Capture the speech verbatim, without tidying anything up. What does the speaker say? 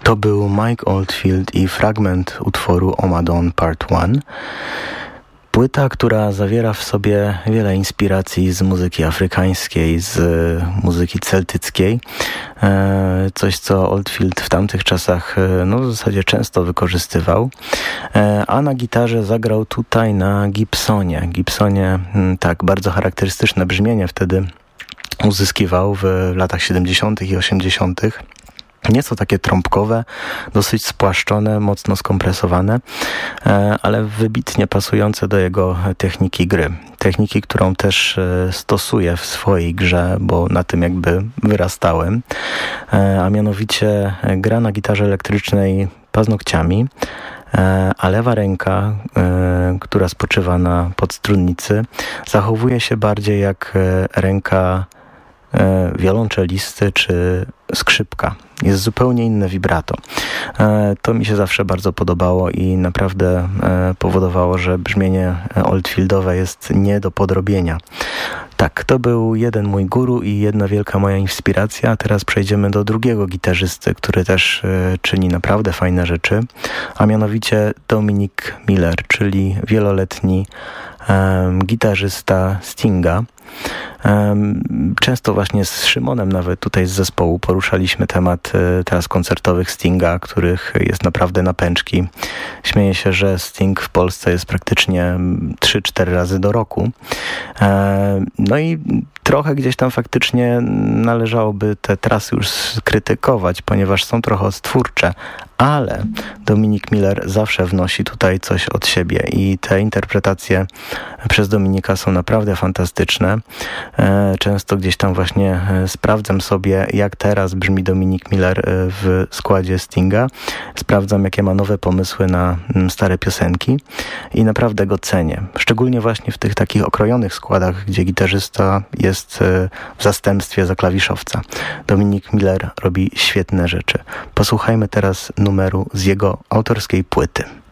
To był Mike Oldfield i fragment utworu Omadon Part jeden. Płyta, która zawiera w sobie wiele inspiracji z muzyki afrykańskiej, z muzyki celtyckiej. Coś, co Oldfield w tamtych czasach no, w zasadzie często wykorzystywał. A na gitarze zagrał tutaj na Gibsonie. Gibsonie, tak, bardzo charakterystyczne brzmienie wtedy uzyskiwał w latach siedemdziesiątych i osiemdziesiątych. Nieco takie trąbkowe, dosyć spłaszczone, mocno skompresowane, ale wybitnie pasujące do jego techniki gry. Techniki, którą też stosuję w swojej grze, bo na tym jakby wyrastałem, a mianowicie gra na gitarze elektrycznej paznokciami, a lewa ręka, która spoczywa na podstrunnicy, zachowuje się bardziej jak ręka wiolonczelisty czy skrzypka. Jest zupełnie inne vibrato. To mi się zawsze bardzo podobało i naprawdę powodowało, że brzmienie Oldfieldowe jest nie do podrobienia. Tak, to był jeden mój guru i jedna wielka moja inspiracja. A teraz przejdziemy do drugiego gitarzysty, który też czyni naprawdę fajne rzeczy, a mianowicie Dominic Miller, czyli wieloletni um, gitarzysta Stinga. Um, często właśnie z Szymonem nawet tutaj z zespołu poruszaliśmy temat e, teraz koncertowych Stinga, których jest naprawdę na pęczki. Śmieję się, że Sting w Polsce jest praktycznie trzy cztery razy do roku. E, no i trochę gdzieś tam faktycznie należałoby te trasy już skrytykować, ponieważ są trochę odtwórcze, ale Dominic Miller zawsze wnosi tutaj coś od siebie i te interpretacje przez Dominika są naprawdę fantastyczne. Często gdzieś tam właśnie sprawdzam sobie, jak teraz brzmi Dominic Miller w składzie Stinga. Sprawdzam, jakie ma nowe pomysły na stare piosenki i naprawdę go cenię. Szczególnie właśnie w tych takich okrojonych składach, gdzie gitarzysta jest w zastępstwie za klawiszowca. Dominic Miller robi świetne rzeczy. Posłuchajmy teraz numeru z jego autorskiej płyty.